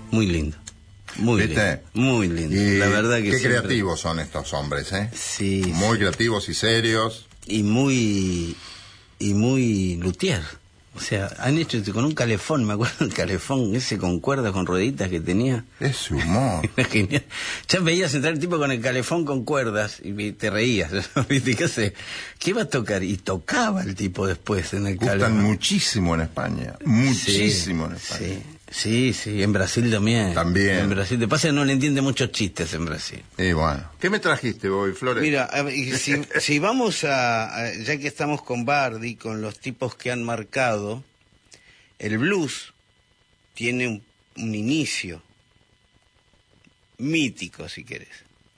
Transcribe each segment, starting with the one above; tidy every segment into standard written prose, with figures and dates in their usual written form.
Muy lindo. Muy ¿Viste? lindo. Muy lindo. Y la verdad que qué siempre... creativos son estos hombres, ¿eh? Sí. Muy sí. creativos y serios. Y muy luthier. O sea, han hecho con un calefón, me acuerdo el calefón ese con cuerdas, con rueditas que tenía. Es su humor. Era genial. Ya veías entrar el tipo con el calefón con cuerdas y te reías. ¿Viste? ¿Qué hace? ¿Qué va a tocar? Y tocaba el tipo después en el Gustan calefón. muchísimo en España. Muchísimo en España. Sí, en Brasil también. También. En Brasil. Te pasa que no le entiende muchos chistes en Brasil. Y bueno. ¿Qué me trajiste hoy, Flores? Mira, a ver, si vamos ya que estamos con Bardi, con los tipos que han marcado, el blues tiene un inicio mítico, si querés,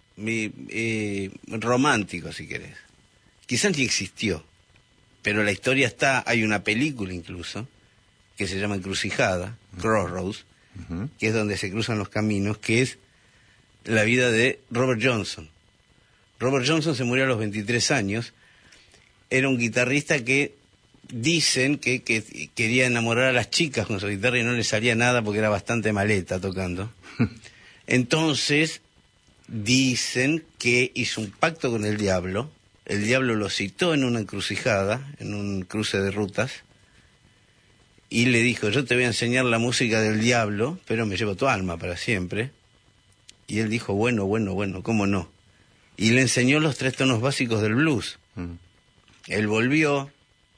romántico, si querés. Quizás ni existió, pero la historia está, hay una película incluso, que se llama Encrucijada, Crossroads, que es donde se cruzan los caminos, que es la vida de Robert Johnson. Robert Johnson se murió a los 23 años, era un guitarrista que dicen que quería enamorar a las chicas con su guitarra y no le salía nada porque era bastante maleta tocando. Entonces, dicen que hizo un pacto con el diablo lo citó en una encrucijada, en un cruce de rutas, y le dijo, yo te voy a enseñar la música del diablo, pero me llevo tu alma para siempre. Y él dijo, bueno, ¿cómo no? Y le enseñó los 3 tonos básicos del blues. Él volvió,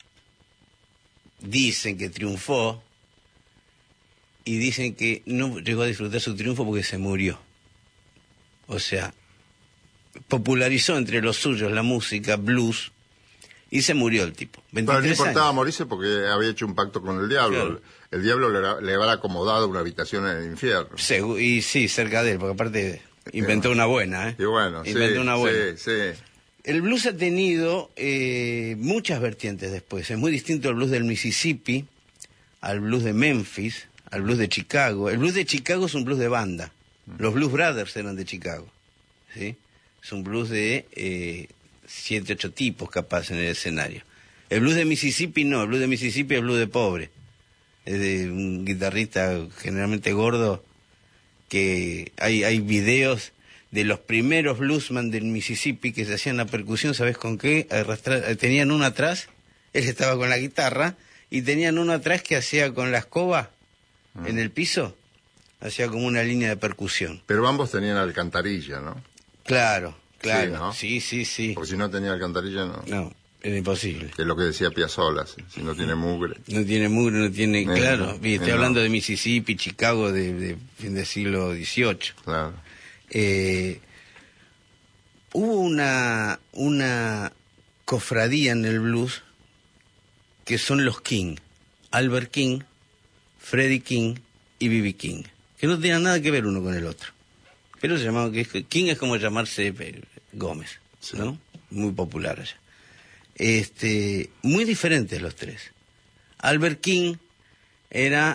dicen que triunfó, y dicen que no llegó a disfrutar su triunfo porque se murió. O sea, popularizó entre los suyos la música blues y se murió el tipo. Pero no importaba morirse porque había hecho un pacto con el diablo. Claro. El diablo le habrá acomodado una habitación en el infierno. Y sí, cerca de él, porque aparte inventó una buena, ¿eh? Y bueno, inventó una buena. Sí. El blues ha tenido muchas vertientes después. Es muy distinto al blues del Mississippi, al blues de Memphis, al blues de Chicago. El blues de Chicago es un blues de banda. Los Blues Brothers eran de Chicago, ¿sí? Es un blues de 7, 8 tipos capaz en el escenario. El blues de Mississippi no, el blues de Mississippi es blues de pobre. Es de un guitarrista generalmente gordo, que hay videos de los primeros bluesman del Mississippi que se hacían la percusión, ¿sabes con qué? Tenían uno atrás, él estaba con la guitarra, y tenían uno atrás que hacía con la escoba en el piso, hacía como una línea de percusión. Pero ambos tenían alcantarilla, ¿no? Claro. Sí, ¿no? Sí. Porque si no tenía alcantarilla, no. No, era imposible. Que es lo que decía Piazzolla, si no tiene mugre. No tiene mugre, no tiene... Claro, estoy hablando de Mississippi, Chicago, de fin del siglo XVIII. Claro. Hubo una cofradía en el blues que son los King. Albert King, Freddie King y B.B. King. Que no tenían nada que ver uno con el otro. Pero se llamaban... King es como llamarse Gómez, ¿no? Sí. Muy popular allá. Muy diferentes los 3. Albert King era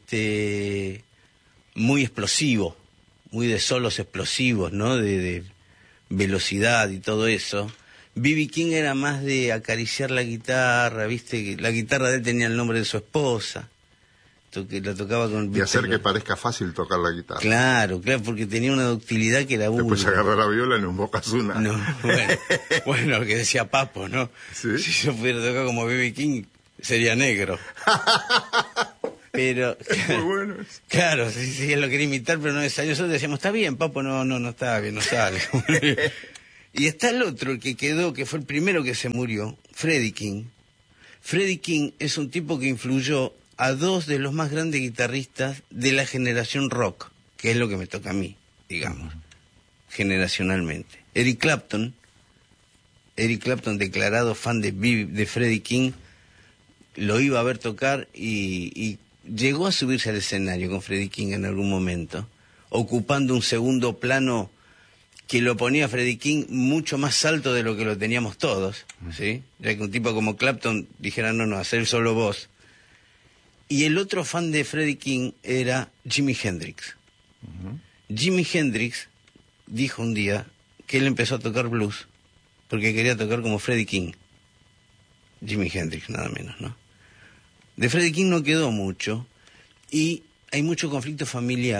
muy explosivo, muy de solos explosivos, ¿no? De velocidad y todo eso. B.B. King era más de acariciar la guitarra, ¿viste? La guitarra de él tenía el nombre de su esposa. La tocaba con... Y hacer que parezca fácil tocar la guitarra. Claro, porque tenía una ductilidad que era única. Después agarrar la viola en un bocazuna. No, bueno, lo que decía Papo, ¿no? ¿Sí? Si yo pudiera tocar como B.B. King, sería negro. Pero... Muy bueno. Claro, sí, él lo quería imitar, pero no es... Nosotros decíamos, está bien, Papo, no está bien, no sale. Y está el otro, el que quedó, que fue el primero que se murió, Freddie King. Freddie King es un tipo que influyó a 2 de los más grandes guitarristas de la generación rock, que es lo que me toca a mí, digamos, generacionalmente. Eric Clapton, declarado fan de Freddie King, lo iba a ver tocar y llegó a subirse al escenario con Freddie King en algún momento, ocupando un segundo plano que lo ponía a Freddie King mucho más alto de lo que lo teníamos todos, ¿sí? Ya que un tipo como Clapton dijera, no, hacer solo voz. Y el otro fan de Freddie King era Jimi Hendrix. Jimi Hendrix dijo un día que él empezó a tocar blues porque quería tocar como Freddie King. Jimi Hendrix, nada menos, ¿no? De Freddie King no quedó mucho y hay mucho conflicto familiar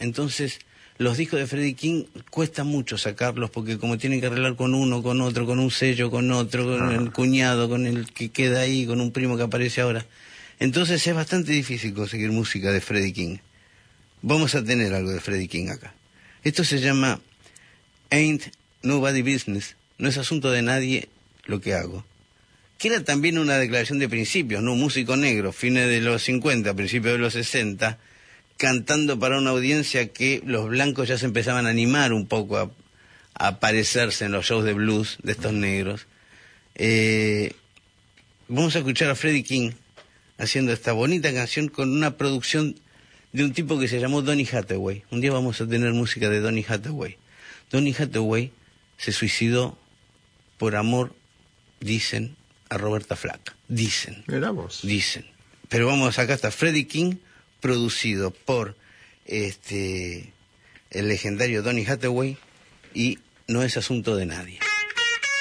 Entonces, los discos de Freddie King cuesta mucho sacarlos porque como tienen que arreglar con uno, con otro, con un sello, con otro, con el cuñado, con el que queda ahí, con un primo que aparece ahora. Entonces es bastante difícil conseguir música de Freddie King. Vamos a tener algo de Freddie King acá. Esto se llama Ain't Nobody Business. No es asunto de nadie lo que hago. Que era también una declaración de principios, ¿no? Un músico negro, fines de los 50, principios de los 60, cantando para una audiencia que los blancos ya se empezaban a animar un poco a aparecerse en los shows de blues de estos negros. Vamos a escuchar a Freddie King haciendo esta bonita canción con una producción de un tipo que se llamó Donny Hathaway. Un día vamos a tener música de Donny Hathaway. Donny Hathaway se suicidó por amor, dicen, a Roberta Flack. Dicen. Mirá vos. Dicen. Pero vamos, acá está Freddie King, producido por el legendario Donny Hathaway, y no es asunto de nadie.